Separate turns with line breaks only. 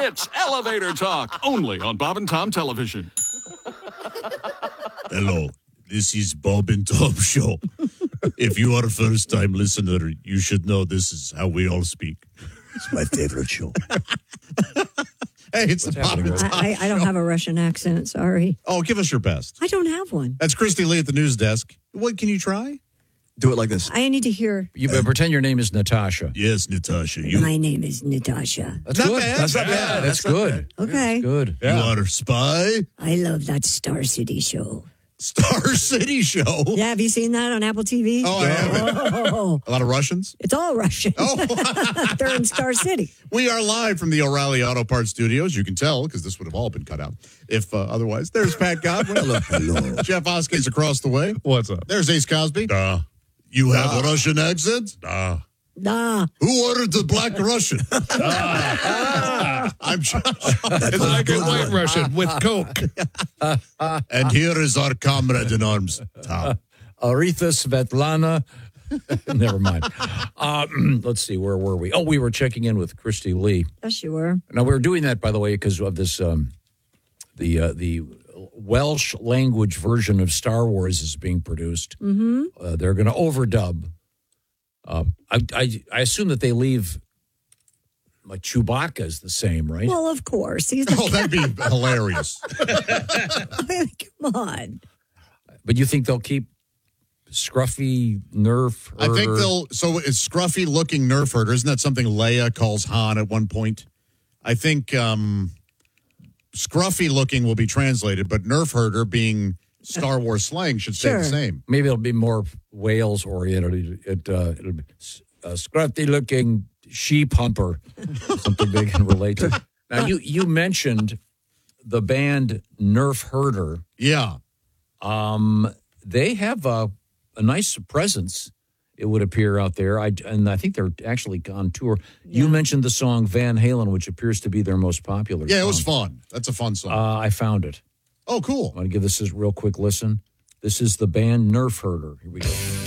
It's Elevator Talk, only on Bob and Tom Television.
Hello, this is Bob and Tom Show. If you are a first-time listener, you should know this is how we all speak. It's my favorite show. Hey, it's the Bob and Tom
I don't have a Russian accent, sorry.
Oh, give us your best.
I don't have one.
That's Christy Lee at the news desk. What can you try?
Do it like this.
I need to hear.
You pretend your name is Natasha.
Yes, Natasha.
My name is Natasha.
That's
Not
good.
bad.
That's not bad. That's good.
Okay.
That's good.
You are a spy?
I love that Star City show.
Star City show.
Yeah, have you seen that on Apple TV?
Oh, I have.
Oh,
A lot of Russians?
it's all Russian.
Oh.
They're in Star City.
We are live from the O'Reilly Auto Parts Studios. You can tell because this would have all been cut out if otherwise. There's Pat Godwin. Hello. Jeff Oskey's across the way.
What's up?
There's Ace Cosby. You have a Russian accent?
Nah.
Who ordered the black Russian? I'm Josh.
It's like a white Russian with Coke.
And here is our comrade in arms, Tom.
Aretha Svetlana. Never mind. Let's see. Where were we? Oh, we were checking in with Christy Lee.
Yes, you were.
Now, we were doing that, by the way, because of this, the Welsh language version of Star Wars is being produced. Mm-hmm. They're going to overdub. I assume that they leave, like, Chewbacca's the same, right?
Well, of course. He's
Oh, that'd be hilarious.
Come on.
But you think they'll keep Scruffy Nerf Herder?
I think they'll. So it's scruffy looking Nerf herder. Isn't that something Leia calls Han at one point? I think scruffy looking will be translated, but Nerf herder being Star Wars slang should stay the same.
Maybe it'll be more Wales oriented. It'll be a scruffy looking sheep humper, something they can relate to. Now you mentioned the band Nerf Herder.
Yeah.
They have a nice presence, it would appear, out there. I think they're actually on tour. Yeah. You mentioned the song Van Halen, which appears to be their most popular song.
It was fun. That's a fun song.
I found it.
Oh, cool.
I want to give this a real quick listen. This is the band Nerf Herder. Here we go.